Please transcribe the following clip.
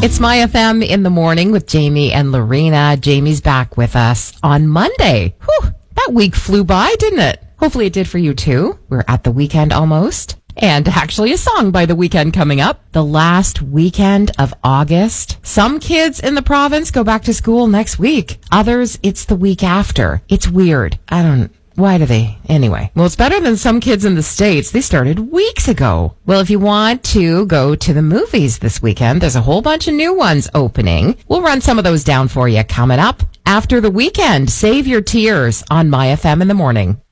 It's My FM in the morning with Jamie and Lorena. Jamie's back with us on Monday. Whew, that week flew by, didn't it? Hopefully it did for you too. We're at the weekend almost. And actually a song by The Weeknd coming up. The last weekend of August. Some kids in the province go back to school next week. Others, it's the week after. It's weird. Why do they? Anyway. Well, it's better than some kids in the States. They started weeks ago. Well, if you want to go to the movies this weekend, there's a whole bunch of new ones opening. We'll run some of those down for you coming up after the weekend. Save your tears on My FM in the morning.